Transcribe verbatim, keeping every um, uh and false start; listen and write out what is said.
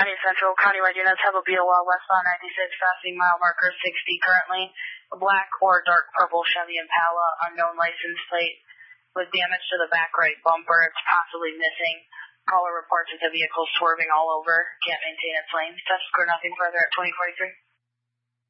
County Central, countywide units have a B O L westbound ninety-six, passing mile marker sixty currently. A black or dark purple Chevy Impala, unknown license plate, with damage to the back right bumper. It's possibly missing. Caller reports that the vehicle swerving all over. Can't maintain its lane. Test score nothing further at twenty forty-three.